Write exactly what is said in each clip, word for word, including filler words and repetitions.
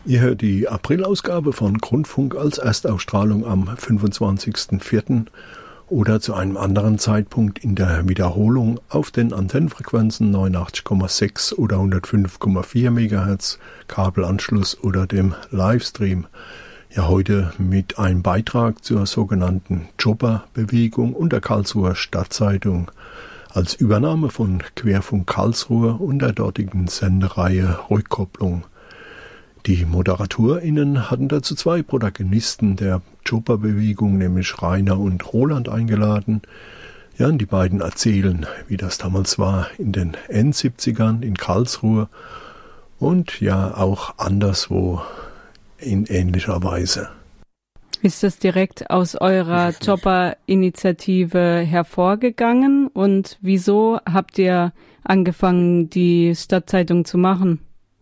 Ihr hört die Aprilausgabe von Grundfunk als Erstausstrahlung am fünfundzwanzigsten vierten oder zu einem anderen Zeitpunkt in der Wiederholung auf den Antennenfrequenzen neunundachtzig Komma sechs oder hundertfünf Komma vier Megahertz, Kabelanschluss oder dem Livestream. Ja, heute mit einem Beitrag zur sogenannten Jobber-Bewegung und der Karlsruher Stadtzeitung als Übernahme von Querfunk Karlsruhe und der dortigen Sendereihe Rückkopplung. Die ModeratorInnen hatten dazu zwei Protagonisten der Jobber-Bewegung, nämlich Rainer und Roland, eingeladen. Ja, und die beiden erzählen, wie das damals war in den Endsiebzigern in Karlsruhe und ja auch anderswo in ähnlicher Weise. Ist das direkt aus eurer Jobber-Initiative hervorgegangen und wieso habt ihr angefangen, die Stadtzeitung zu machen?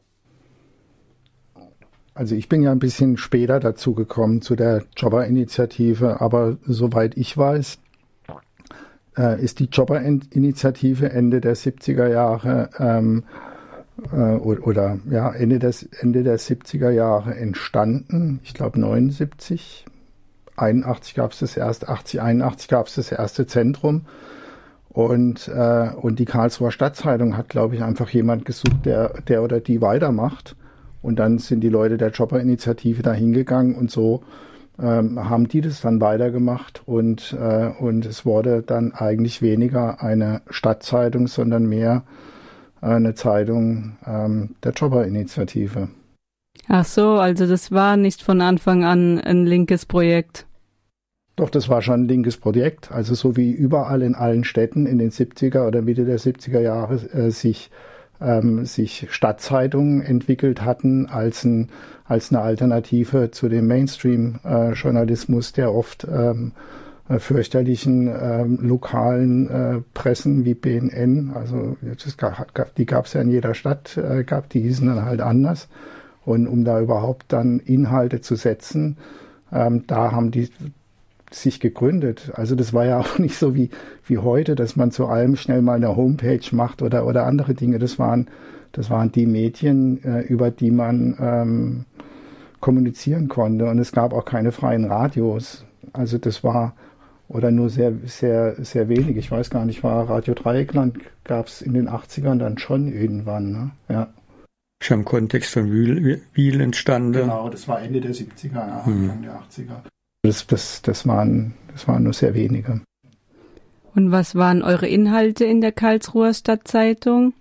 Also ich bin ja ein bisschen später dazu gekommen zu der Jobber-Initiative, aber soweit ich weiß, äh, ist die Jobber-Initiative Ende der siebziger Jahre ähm, äh, oder, oder ja Ende des Ende der siebziger Jahre entstanden. Ich glaube neunundsiebzig, einundachtzig gab es das erste, achtzig, einundachtzig gab es das erste Zentrum. Und, äh, und die Karlsruher Stadtzeitung hat, glaube ich, einfach jemand gesucht, der, der oder die weitermacht. Und dann sind die Leute der Jobber-Initiative da hingegangen und so ähm, haben die das dann weitergemacht. Und, äh, und es wurde dann eigentlich weniger eine Stadtzeitung, sondern mehr äh, eine Zeitung ähm, der Jobber-Initiative. Ach so, also das war nicht von Anfang an ein linkes Projekt. Doch, das war schon ein linkes Projekt. Also so wie überall in allen Städten in den siebziger oder Mitte der siebziger Jahre äh, sich Ähm, sich Stadtzeitungen entwickelt hatten als, ein, als eine Alternative zu dem Mainstream-Journalismus, äh, der oft ähm, äh, fürchterlichen äh, lokalen äh, Pressen wie B N N, also das gab, die gab es ja in jeder Stadt, äh, gab, die hießen dann halt anders. Und um da überhaupt dann Inhalte zu setzen, ähm, da haben die sich gegründet. Also das war ja auch nicht so wie, wie heute, dass man zu allem schnell mal eine Homepage macht oder, oder andere Dinge. Das waren, das waren die Medien, äh, über die man ähm, kommunizieren konnte. Und es gab auch keine freien Radios. Also das war, oder nur sehr, sehr, sehr wenig. Ich weiß gar nicht, war Radio Dreieckland, gab es in den achtzigern dann schon irgendwann. Ne? Ja. Schon im Kontext von Wiel, Wiel entstanden. Genau, das war Ende der siebziger, ja, Anfang hm. der achtziger. Das, das, das, waren, das waren nur sehr wenige. Und was waren eure Inhalte in der Karlsruher Stadtzeitung?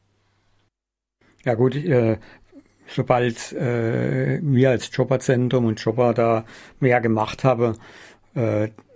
Ja gut, äh, sobald äh, wir als Jobberzentrum und Jobber da mehr gemacht haben, äh,